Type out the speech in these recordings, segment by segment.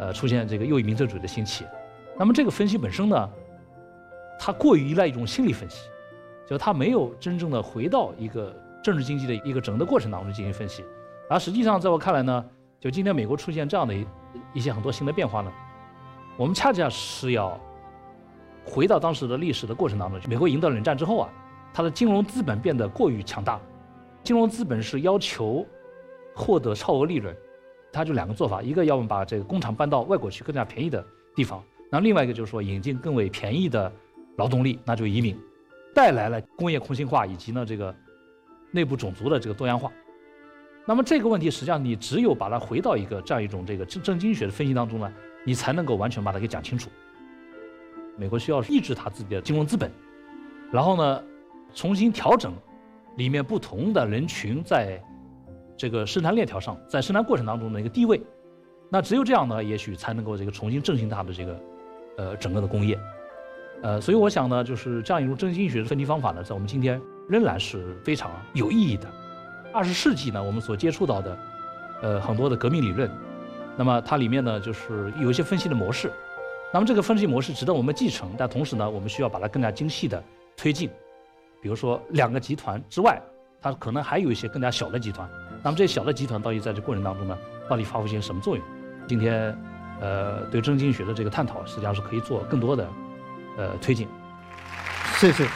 出现这个右翼民粹主义的兴起。那么这个分析本身呢，它过于依赖一种心理分析，就它没有真正的回到一个政治经济的一个整个过程当中进行分析。而实际上在我看来呢，就今天美国出现这样的一些很多新的变化呢，我们恰恰是要回到当时的历史的过程当中。美国赢得冷战之后啊，它的金融资本变得过于强大，金融资本是要求获得超额利润，它就两个做法，一个要么把这个工厂搬到外国去更加便宜的地方，那另外一个就是说引进更为便宜的劳动力，那就移民，带来了工业空心化以及呢这个内部种族的这个多样化。那么这个问题实际上你只有把它回到一个这样一种这个政经学的分析当中呢，你才能够完全把它给讲清楚。美国需要抑制它自己的金融资本，然后呢重新调整里面不同的人群在这个生产链条上，在生产过程当中的一个地位。那只有这样呢，也许才能够这个重新振兴它的这个整个的工业。所以我想呢，就是这样一种政经学的分析方法呢，在我们今天仍然是非常有意义的。20世纪呢，我们所接触到的很多的革命理论，那么它里面呢就是有一些分析的模式，那么这个分析模式值得我们继承，但同时呢，我们需要把它更加精细的推进。比如说2个集团之外，它可能还有一些更加小的集团，那么这些小的集团到底在这过程当中呢，到底发挥一些什么作用？今天对政经学的这个探讨，实际上是可以做更多的推进。 谢谢。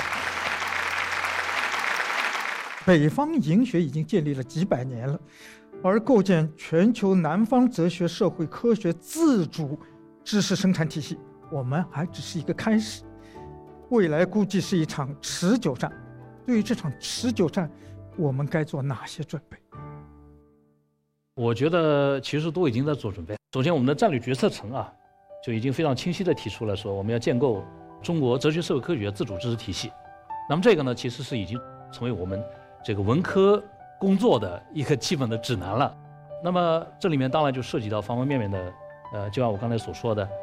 北方营学已经建立了几百年了，而构建全球南方哲学、社会科学自主知识生产体系，我们还只是一个开始。未来估计是一场持久战。对于这场持久战，我们该做哪些准备？ 我觉得其实都已经在做准备。首先，我们的战略决策层啊，就已经非常清晰地提出了说，我们要建构中国哲学社会科学自主知识体系。那么这个呢，其实是已经成为我们这个文科工作的一个基本的指南了。那么这里面当然就涉及到方方面面的，就像我刚才所说的，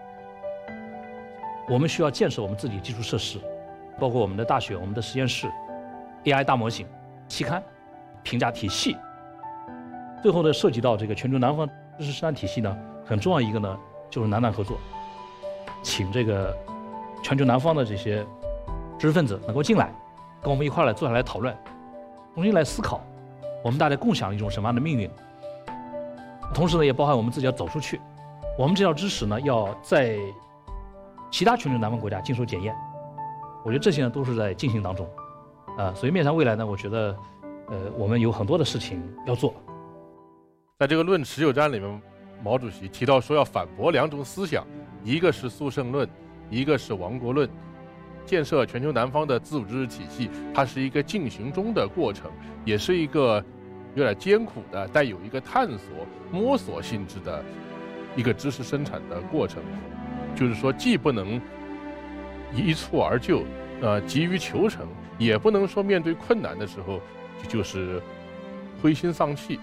我们需要建设我们自己的基础设施，包括我们的大学、我们的实验室、AI 大模型、期刊、评价体系。最后呢，涉及到这个全球南方知识生产体系呢，很重要一个呢，就是南南合作，请这个全球南方的这些知识分子能够进来，跟我们一块来坐下来讨论，重新来思考我们大家共享一种什么样的命运。同时呢，也包含我们自己要走出去，我们这套知识呢，要在其他全球南方国家经受检验。我觉得这些呢都是在进行当中，所以面向未来呢，我觉得我们有很多的事情要做。 在这个论持久战里面，毛主席提到说要反驳2种思想，一个是速胜论，一个是亡国论。建设全球南方的自主知识体系，它是一个进行中的过程，也是一个有点艰苦的、带有一个探索、摸索性质的一个知识生产的过程。就是说，既不能一蹴而就，急于求成，也不能说面对困难的时候就是灰心丧气。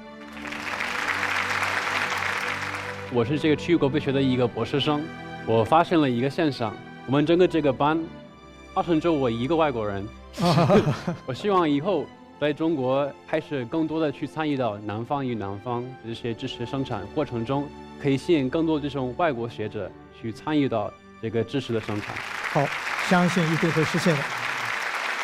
我是这个区域国际学的一个博士生，我发现了一个现象，我们整个这个班号称只有我一个外国人。我希望以后在中国开始更多的去参与到南方与南方这些知识生产过程中，可以吸引更多这种外国学者去参与到这个知识的生产。 好，相信一定会实现的。